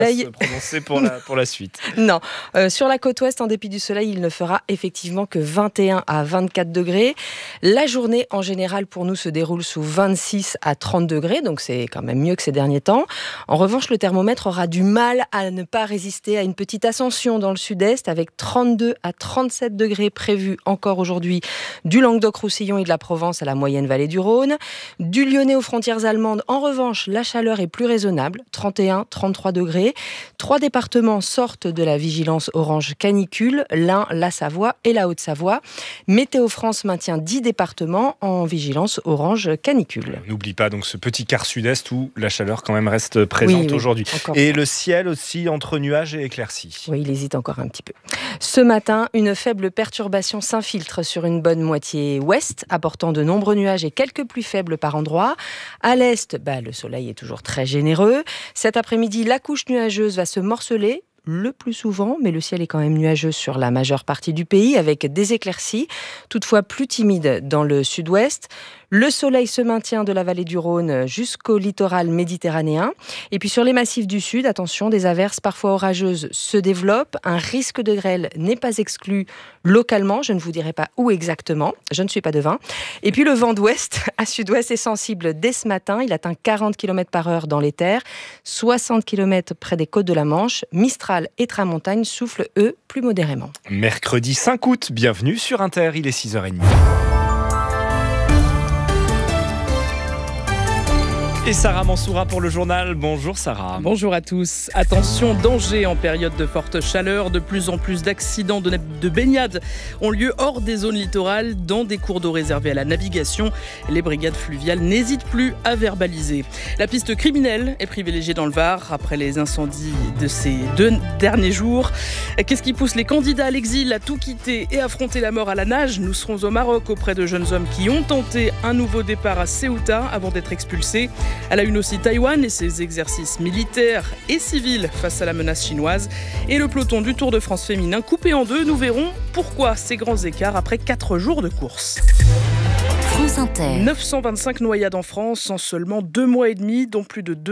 Se prononcer pour la suite. Non, sur la côte ouest, en dépit du soleil, il ne fera effectivement que 21 à 24 degrés. La journée, en général, pour nous, se déroule sous 26 à 30 degrés, donc c'est quand même mieux que ces derniers temps. En revanche, le thermomètre aura du mal à ne pas résister à une petite ascension dans le sud-est, avec 32 à 37 degrés prévus encore aujourd'hui du Languedoc-Roussillon et de la Provence à la moyenne vallée du Rhône. Du Lyonnais aux frontières allemandes, en revanche, la chaleur est plus raisonnable, 31, 33 degrés. 3 départements sortent de la vigilance orange canicule, l'Ain, la Savoie et la Haute-Savoie. Météo France maintient 10 départements en vigilance orange canicule. On n'oublie pas donc ce petit quart sud-est où la chaleur quand même reste présente aujourd'hui. Et le ciel aussi entre nuages et éclaircies. Oui, il hésite encore un petit peu. Ce matin, une faible perturbation s'infiltre sur une bonne moitié ouest, apportant de nombreux nuages et quelques pluies faibles par endroits. À l'est, le soleil est toujours très généreux. Cet après-midi, la couche nuageuse va se morceler le plus souvent, mais le ciel est quand même nuageux sur la majeure partie du pays avec des éclaircies, toutefois plus timides dans le sud-ouest. Le soleil se maintient de la vallée du Rhône jusqu'au littoral méditerranéen. Et puis sur les massifs du sud, attention, des averses parfois orageuses se développent. Un risque de grêle n'est pas exclu localement. Je ne vous dirai pas où exactement. Je ne suis pas devin. Et puis le vent d'ouest à sud-ouest est sensible dès ce matin. Il atteint 40 km/h dans les terres, 60 km près des côtes de la Manche. Mistral et tramontagne soufflent, eux, plus modérément. Mercredi 5 août, bienvenue sur Inter, il est 6h30. Et Sarah Mansoura pour le journal. Bonjour Sarah. Bonjour à tous. Attention, danger en période de forte chaleur. De plus en plus d'accidents de baignade ont lieu hors des zones littorales, dans des cours d'eau réservés à la navigation. Les brigades fluviales n'hésitent plus à verbaliser. La piste criminelle est privilégiée dans le Var après les incendies de ces 2 derniers jours. Qu'est-ce qui pousse les candidats à l'exil à tout quitter et affronter la mort à la nage ? Nous serons au Maroc auprès de jeunes hommes qui ont tenté un nouveau départ à Ceuta avant d'être expulsés. À la une aussi Taïwan et ses exercices militaires et civils face à la menace chinoise. Et le peloton du Tour de France féminin coupé en 2. Nous verrons pourquoi ces grands écarts après 4 jours de course. France Inter. 925 noyades en France en seulement 2 mois et demi, dont plus de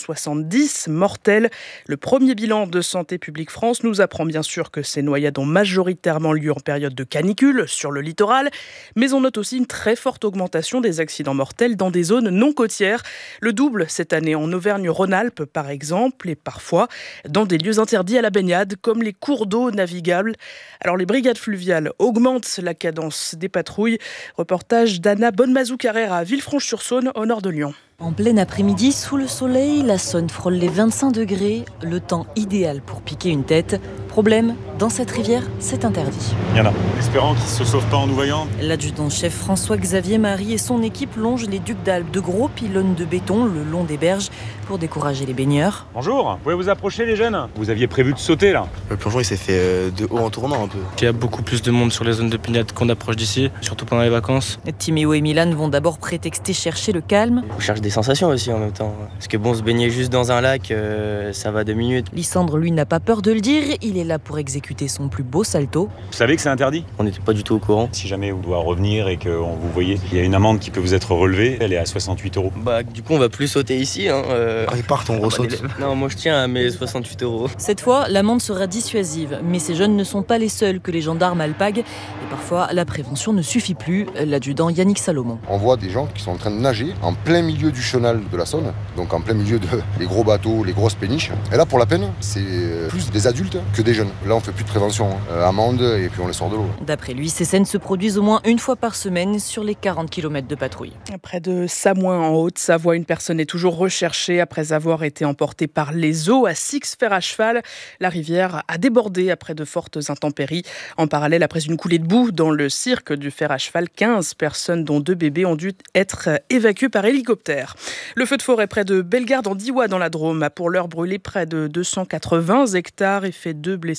270 mortelles. Le premier bilan de Santé publique France nous apprend bien sûr que ces noyades ont majoritairement lieu en période de canicule sur le littoral, mais on note aussi une très forte augmentation des accidents mortels dans des zones non côtières. Le double cette année en Auvergne-Rhône-Alpes par exemple, et parfois dans des lieux interdits à la baignade comme les cours d'eau navigables. Alors les brigades fluviales augmentent la cadence des patrouilles. Reportage d'Anna Bonnemazou-Carrère à Villefranche-sur-Saône, au nord de Lyon. En plein après-midi, sous le soleil, la Saône frôle les 25 degrés, le temps idéal pour piquer une tête. Problème, dans cette rivière, c'est interdit. Il y en a. Espérant qu'ils ne se sauvent pas en nous voyant. L'adjudant-chef François-Xavier Marie et son équipe longent les ducs d'Alpes, de gros pylônes de béton le long des berges pour décourager les baigneurs. Bonjour, vous pouvez vous approcher les jeunes ? Vous aviez prévu de sauter là ? Le plongeon il s'est fait de haut en tournant un peu. Il y a beaucoup plus de monde sur les zones de baignade qu'on approche d'ici, surtout pendant les vacances. Timéo et Milan vont d'abord prétexter chercher le calme. On cherche des sensations aussi en même temps. Parce que se baigner juste dans un lac, ça va 2 minutes. Lysandre, lui, n'a pas peur de le dire. Il est là pour exécuter son plus beau salto. Vous savez que c'est interdit ? On n'était pas du tout au courant. Si jamais on doit revenir et qu'on vous voyez, il y a une amende qui peut vous être relevée. Elle est à 68 €. Du coup, on va plus sauter ici. Quand ils partent, on ressaute. Non, moi je tiens à mes 68 €. Cette fois, l'amende sera dissuasive. Mais ces jeunes ne sont pas les seuls que les gendarmes alpaguent. Et parfois, la prévention ne suffit plus. L'adjudant Yannick Salomon. On voit des gens qui sont en train de nager en plein milieu du chenal de la Saône, donc en plein milieu des gros bateaux, les grosses péniches. Et là, pour la peine, c'est plus des adultes que des jeunes. Là, on fait plus de prévention. Amende et puis on les sort de l'eau. D'après lui, ces scènes se produisent au moins une fois par semaine sur les 40 km de patrouille. Près de Samoin, en Haute-Savoie, une personne est toujours recherchée après avoir été emportée par les eaux à Six-Fers à cheval. La rivière a débordé après de fortes intempéries. En parallèle, après une coulée de boue dans le cirque du fer à cheval, 15 personnes, dont 2 bébés, ont dû être évacuées par hélicoptère. Le feu de forêt près de Bellegarde en Diois dans la Drôme a pour l'heure brûlé près de 280 hectares et fait 2 blessés légers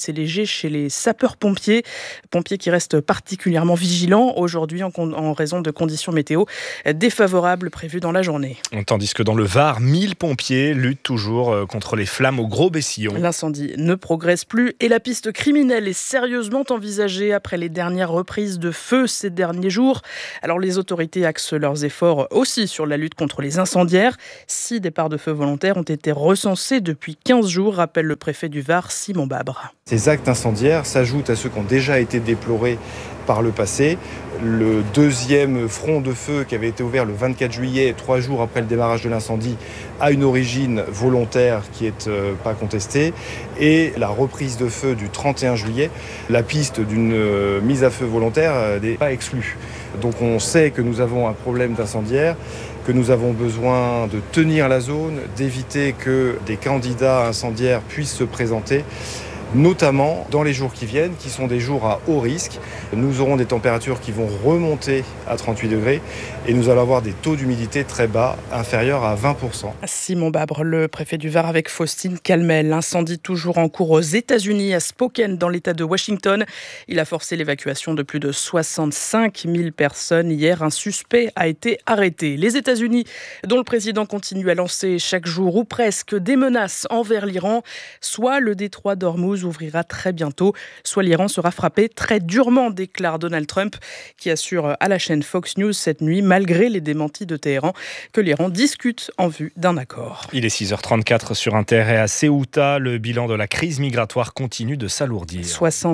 affiché chez les sapeurs-pompiers. Pompiers qui restent particulièrement vigilants aujourd'hui en raison de conditions météo défavorables prévues dans la journée. Tandis que dans le Var, 1000 pompiers luttent toujours contre les flammes au Gros Bessillon. L'incendie ne progresse plus et la piste criminelle est sérieusement envisagée après les dernières reprises de feu ces derniers jours. Alors les autorités axent leurs efforts aussi sur la lutte contre les incendiaires. 6 départs de feu volontaires ont été recensés depuis 15 jours, rappelle le préfet du Var, Simon Babre. Ces actes incendiaires s'ajoutent à ceux qui ont déjà été déplorés par le passé. Le deuxième front de feu qui avait été ouvert le 24 juillet, 3 jours après le démarrage de l'incendie, a une origine volontaire qui n'est pas contestée. Et la reprise de feu du 31 juillet, la piste d'une mise à feu volontaire n'est pas exclue. Donc on sait que nous avons un problème d'incendiaire, que nous avons besoin de tenir la zone, d'éviter que des candidats incendiaires puissent se présenter, notamment dans les jours qui viennent, qui sont des jours à haut risque. Nous aurons des températures qui vont remonter à 38 degrés et nous allons avoir des taux d'humidité très bas, inférieurs à 20%. Simon Babre, le préfet du Var avec Faustine Calmel. L'incendie toujours en cours aux États-Unis, à Spokane, dans l'État de Washington. Il a forcé l'évacuation de plus de 65 000 personnes. Hier, un suspect a été arrêté. Les États-Unis, dont le président continue à lancer chaque jour ou presque des menaces envers l'Iran, soit le détroit d'Ormuz ouvrira très bientôt, soit l'Iran sera frappé très durement, déclare Donald Trump, qui assure à la chaîne Fox News cette nuit, malgré les démentis de Téhéran, que l'Iran discute en vue d'un accord. Il est 6h34 sur Inter et à Ceuta, le bilan de la crise migratoire continue de s'alourdir.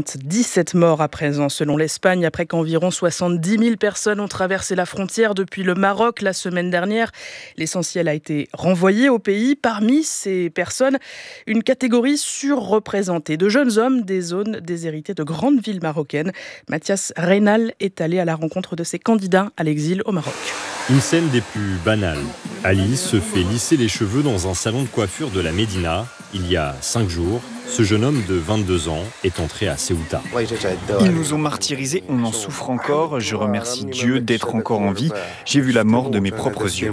77 morts à présent, selon l'Espagne, après qu'environ 70 000 personnes ont traversé la frontière depuis le Maroc la semaine dernière. L'essentiel a été renvoyé au pays. Parmi ces personnes, une catégorie surreprésentée de jeunes hommes des zones déshéritées de grandes villes marocaines. Mathias Reynal est allé à la rencontre de ces candidats à l'exil au Maroc. Une scène des plus banales. Alice se fait lisser les cheveux dans un salon de coiffure de la Médina. Il y a 5 jours, ce jeune homme de 22 ans est entré à Ceuta. Ils nous ont martyrisés, on en souffre encore. Je remercie Dieu d'être encore en vie. J'ai vu la mort de mes propres yeux.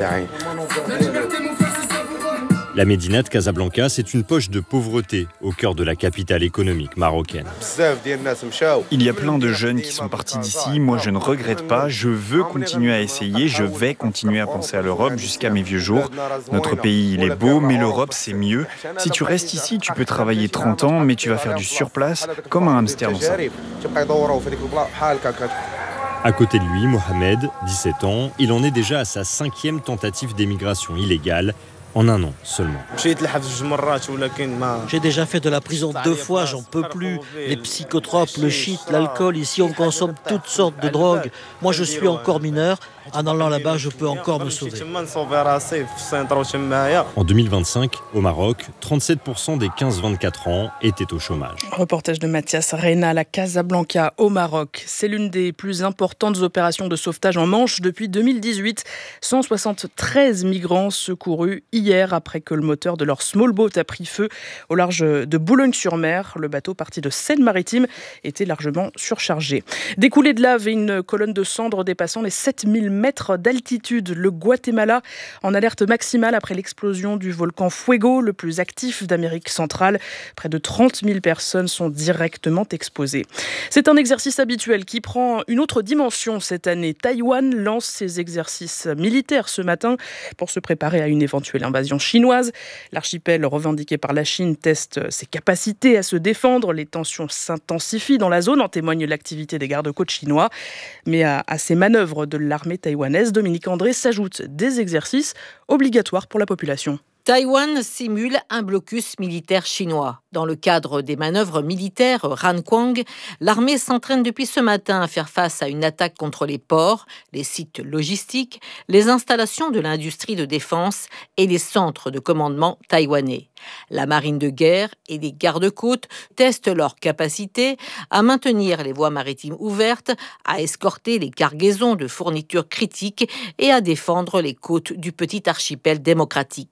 La Médina de Casablanca, c'est une poche de pauvreté au cœur de la capitale économique marocaine. Il y a plein de jeunes qui sont partis d'ici. Moi, je ne regrette pas. Je veux continuer à essayer. Je vais continuer à penser à l'Europe jusqu'à mes vieux jours. Notre pays, il est beau, mais l'Europe, c'est mieux. Si tu restes ici, tu peux travailler 30 ans, mais tu vas faire du surplace comme un hamster dans ça. À côté de lui, Mohamed, 17 ans, il en est déjà à sa 5e tentative d'émigration illégale. En un an seulement. J'ai déjà fait de la prison 2 fois, j'en peux plus. Les psychotropes, le shit, l'alcool, ici on consomme toutes sortes de drogues. Moi je suis encore mineur, en allant là-bas je peux encore me sauver. En 2025, au Maroc, 37% des 15-24 ans étaient au chômage. Reportage de Mathias Reynal à Casablanca, au Maroc. C'est l'une des plus importantes opérations de sauvetage en Manche depuis 2018. 173 migrants secourus hier après que le moteur de leur small boat a pris feu au large de Boulogne-sur-Mer. Le bateau parti de Seine-Maritime était largement surchargé. Des coulées de lave et une colonne de cendres dépassant les 7000 mètres d'altitude. Le Guatemala en alerte maximale après l'explosion du volcan Fuego, le plus actif d'Amérique centrale. Près de 30 000 personnes sont directement exposées. C'est un exercice habituel qui prend une autre dimension cette année. Taïwan lance ses exercices militaires ce matin pour se préparer à une éventuelle invasion chinoise. L'archipel revendiqué par la Chine teste ses capacités à se défendre. Les tensions s'intensifient dans la zone, en témoigne l'activité des gardes-côtes chinois. Mais à ces manœuvres de l'armée taïwanaise, Dominique André, s'ajoutent des exercices obligatoires pour la population. Taïwan simule un blocus militaire chinois. Dans le cadre des manœuvres militaires Ranquang, l'armée s'entraîne depuis ce matin à faire face à une attaque contre les ports, les sites logistiques, les installations de l'industrie de défense et les centres de commandement taïwanais. La marine de guerre et les gardes-côtes testent leur capacité à maintenir les voies maritimes ouvertes, à escorter les cargaisons de fournitures critiques et à défendre les côtes du petit archipel démocratique.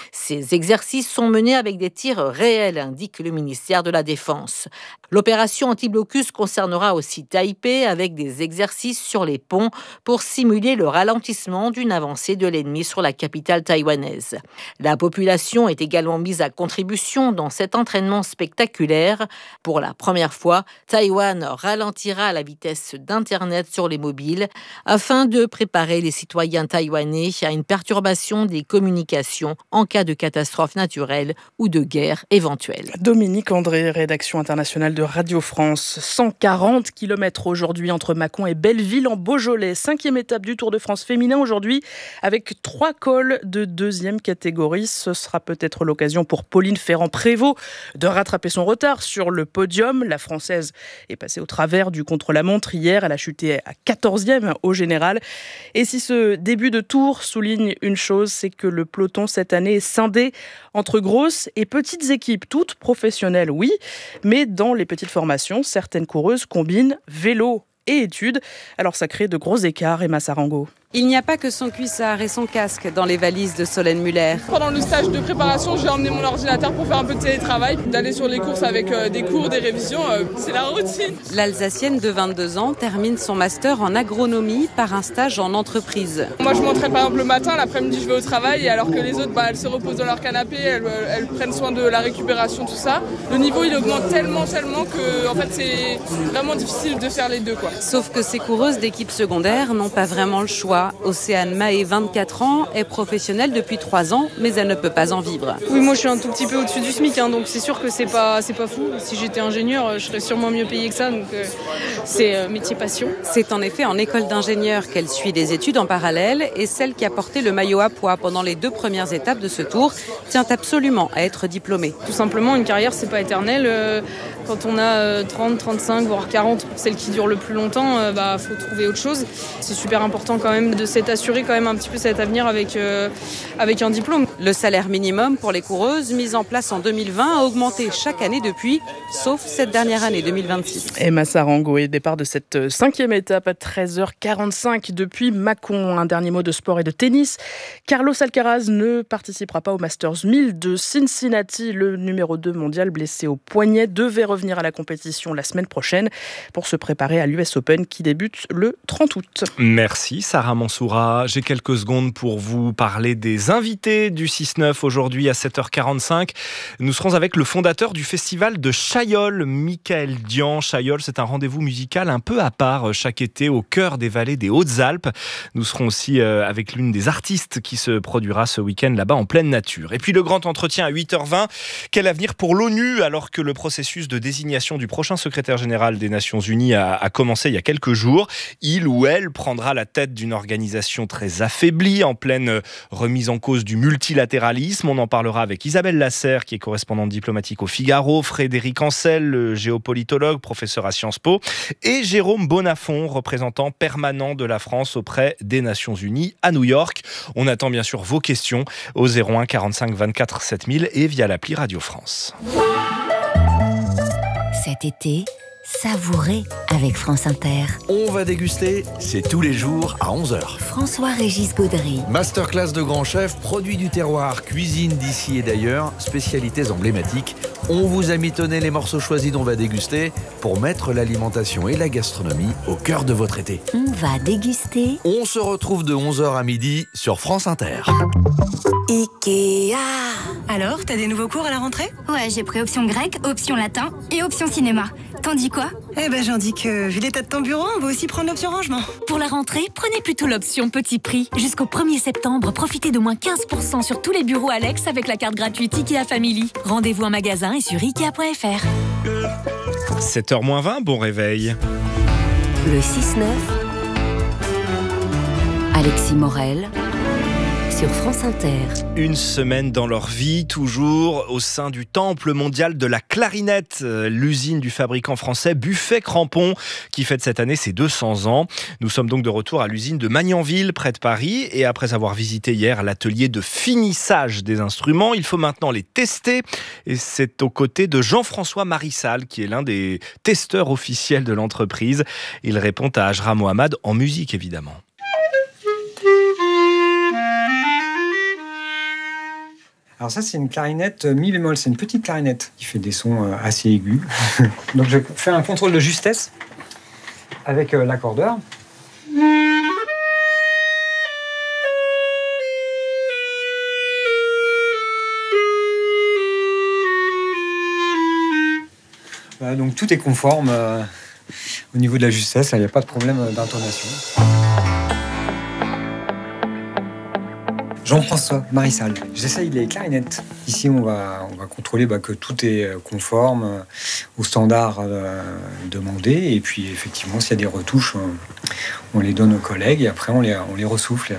Ces exercices sont menés avec des tirs réels, indique le ministère de la Défense. L'opération anti-blocus concernera aussi Taipei avec des exercices sur les ponts pour simuler le ralentissement d'une avancée de l'ennemi sur la capitale taïwanaise. La population est également mise à contribution dans cet entraînement spectaculaire. Pour la première fois, Taïwan ralentira la vitesse d'Internet sur les mobiles afin de préparer les citoyens taïwanais à une perturbation des communications en cas de catastrophe naturelle ou de guerre éventuelle. Dominique André, rédaction internationale de Radio France. 140 km aujourd'hui entre Mâcon et Belleville en Beaujolais. 5e étape du Tour de France féminin aujourd'hui avec 3 cols de 2e catégorie. Ce sera peut-être l'occasion pour Pauline Ferrand-Prévot de rattraper son retard sur le podium. La Française est passée au travers du contre-la-montre hier. Elle a chuté à 14e au général. Et si ce début de Tour souligne une chose, c'est que le peloton cette année est scindé entre grosses et petites équipes, toutes professionnelles, oui, mais dans les petites formations, certaines coureuses combinent vélo et études. Alors ça crée de gros écarts, Emma Sarango. Il n'y a pas que son cuissard et son casque dans les valises de Solène Muller. Pendant le stage de préparation, j'ai emmené mon ordinateur pour faire un peu de télétravail, d'aller sur les courses avec des cours, des révisions, c'est la routine. L'Alsacienne de 22 ans termine son master en agronomie par un stage en entreprise. Moi je m'entraîne par exemple le matin, l'après-midi je vais au travail, et alors que les autres elles se reposent dans leur canapé, elles prennent soin de la récupération, tout ça. Le niveau il augmente tellement que en fait c'est vraiment difficile de faire les deux, quoi. Sauf que ces coureuses d'équipe secondaire n'ont pas vraiment le choix. Océane Mahé, 24 ans, est professionnelle depuis 3 ans, mais elle ne peut pas en vivre. Oui, moi je suis un tout petit peu au-dessus du SMIC, donc c'est sûr que c'est pas fou. Si j'étais ingénieur, je serais sûrement mieux payée que ça, donc c'est métier passion. C'est en effet en école d'ingénieur qu'elle suit des études en parallèle, et celle qui a porté le maillot à pois pendant les 2 premières étapes de ce tour tient absolument à être diplômée. Tout simplement, une carrière c'est pas éternel. Quand on a 30, 35, voire 40, pour celle qui dure le plus longtemps, faut trouver autre chose. C'est super important quand même de s'être assuré quand même un petit peu cet avenir avec un diplôme. Le salaire minimum pour les coureuses, mis en place en 2020, a augmenté chaque année depuis, sauf cette dernière année, 2026. Emma Sarango, et départ de cette 5e étape à 13h45 depuis Mâcon. Un dernier mot de sport et de tennis. Carlos Alcaraz ne participera pas au Masters 1000 de Cincinnati. Le numéro 2 mondial blessé au poignet devait revenir à la compétition la semaine prochaine pour se préparer à l'US Open qui débute le 30 août. Merci Sarah Mansoura. J'ai quelques secondes pour vous parler des invités du 6-9 aujourd'hui à 7h45. Nous serons avec le fondateur du festival de Chaillol, Michael Dian. Chaillol, c'est un rendez-vous musical un peu à part chaque été au cœur des vallées des Hautes-Alpes. Nous serons aussi avec l'une des artistes qui se produira ce week-end là-bas en pleine nature. Et puis le grand entretien à 8h20. Quel avenir pour l'ONU alors que le processus de désignation du prochain secrétaire général des Nations Unies a commencé il y a quelques jours. Il ou elle prendra la tête d'une organisation très affaiblie, en pleine remise en cause du multilatéralisme. On en parlera avec Isabelle Lasserre, qui est correspondante diplomatique au Figaro, Frédéric Ancel, le géopolitologue, professeur à Sciences Po, et Jérôme Bonnafont, représentant permanent de la France auprès des Nations Unies à New York. On attend bien sûr vos questions au 01 45 24 7000 et via l'appli Radio France. Cet été, savourez avec France Inter. On va déguster, c'est tous les jours à 11h. François-Régis Gaudry. Masterclass de grands chefs, produits du terroir, cuisine d'ici et d'ailleurs, spécialités emblématiques. On vous a mitonné les morceaux choisis dont on va déguster pour mettre l'alimentation et la gastronomie au cœur de votre été. On va déguster. On se retrouve de 11h à midi sur France Inter. Ikea. Alors, t'as des nouveaux cours à la rentrée? Ouais, j'ai pris option grec, option latin et option cinéma. T'en dis quoi? Eh ben, j'en dis que, vu l'état de ton bureau, on va aussi prendre l'option rangement. Pour la rentrée, prenez plutôt l'option petit prix. Jusqu'au 1er septembre, profitez de moins 15% sur tous les bureaux Alex avec la carte gratuite Ikea Family. Rendez-vous en magasin et sur Ikea.fr. 7h20, bon réveil. Le 6-9, Alexis Morel, sur France Inter. Une semaine dans leur vie, toujours au sein du Temple mondial de la clarinette, l'usine du fabricant français Buffet-Crampon, qui fête cette année ses 200 ans. Nous sommes donc de retour à l'usine de Magnanville, près de Paris, et après avoir visité hier l'atelier de finissage des instruments, il faut maintenant les tester, et c'est aux côtés de Jean-François Marissal, qui est l'un des testeurs officiels de l'entreprise. Il répond à Ajra Mohamed en musique, évidemment. Alors ça, c'est une clarinette mi bémol. C'est une petite clarinette qui fait des sons assez aigus. Donc je fais un contrôle de justesse avec l'accordeur. Voilà, donc tout est conforme au niveau de la justesse. Il n'y a pas de problème d'intonation. Jean-François Marissal. J'essaye les clarinettes. Ici, on va contrôler que tout est conforme aux standards demandés. Et puis, effectivement, s'il y a des retouches, on les donne aux collègues et après, on les ressouffle.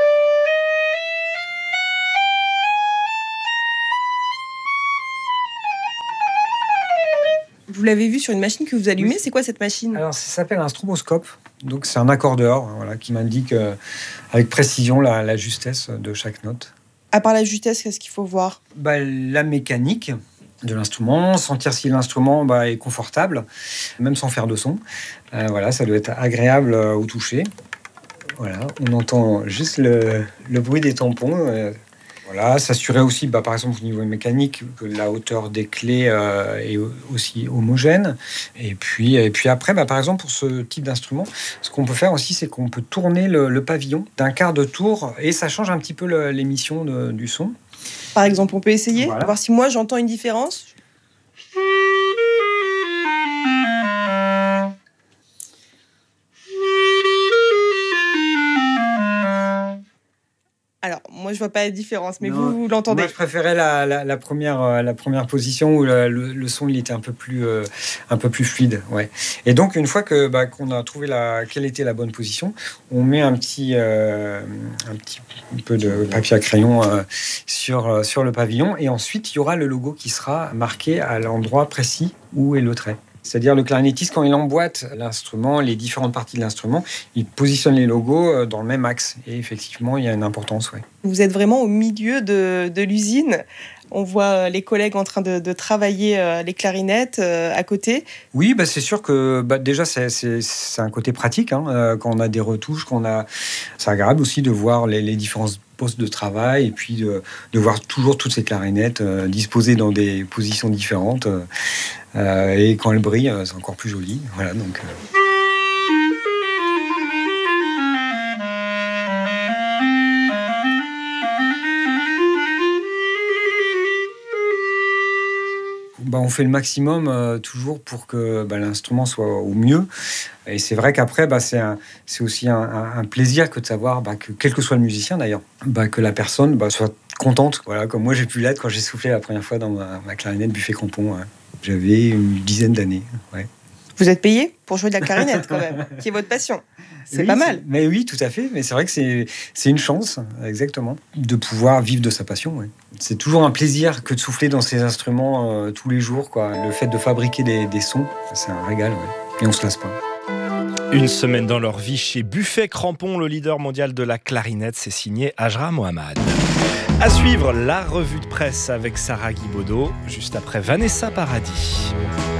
Vous l'avez vu sur une machine que vous allumez, c'est quoi cette machine ? Alors ça s'appelle un stroboscope, donc c'est un accordeur qui m'indique avec précision la justesse de chaque note. À part la justesse, qu'est-ce qu'il faut voir ? La mécanique de l'instrument, sentir si l'instrument est confortable, même sans faire de son. Ça doit être agréable au toucher. Voilà, on entend juste le bruit des tampons. S'assurer aussi, par exemple, au niveau mécanique, que la hauteur des clés est aussi homogène. Et puis après, par exemple, pour ce type d'instrument, ce qu'on peut faire aussi, c'est qu'on peut tourner le pavillon d'un quart de tour et ça change un petit peu l'émission du son. Par exemple, on peut essayer, voir si moi j'entends une différence. Alors, moi, je vois pas la différence, mais vous l'entendez. Moi, je préférais la première position où le son il était un peu plus fluide. Ouais. Et donc, une fois qu'on a trouvé quelle était la bonne position, on met un petit peu de papier à crayon sur le pavillon, et ensuite il y aura le logo qui sera marqué à l'endroit précis où est le trait. C'est-à-dire le clarinettiste, quand il emboîte l'instrument, les différentes parties de l'instrument, il positionne les logos dans le même axe. Et effectivement, il y a une importance. Ouais. Vous êtes vraiment au milieu de l'usine. On voit les collègues en train de travailler les clarinettes à côté. Oui, c'est sûr que déjà, c'est un côté pratique. Quand on a des retouches, c'est agréable aussi de voir les différents postes de travail et puis de voir toujours toutes ces clarinettes disposées dans des positions différentes. Et quand elles brillent, c'est encore plus joli. Voilà, donc... On fait le maximum toujours pour que l'instrument soit au mieux. Et c'est vrai qu'après, c'est aussi un plaisir que de savoir que, quel que soit le musicien d'ailleurs, que la personne soit contente. Voilà, comme moi j'ai pu l'être quand j'ai soufflé la première fois dans ma clarinette Buffet-Crampon. Ouais. J'avais une dizaine d'années. Ouais. Vous êtes payé pour jouer de la clarinette quand même, qui est votre passion. C'est pas mal. Mais oui, tout à fait. Mais c'est vrai que c'est une chance, exactement, de pouvoir vivre de sa passion. Ouais. C'est toujours un plaisir que de souffler dans ces instruments tous les jours. Le fait de fabriquer des sons, c'est un régal. Ouais. Et on se lasse pas. Une semaine dans leur vie chez Buffet-Crampon, le leader mondial de la clarinette, c'est signé Ajra Mohamed. À suivre, la revue de presse avec Sarah Guibaudot, juste après Vanessa Paradis.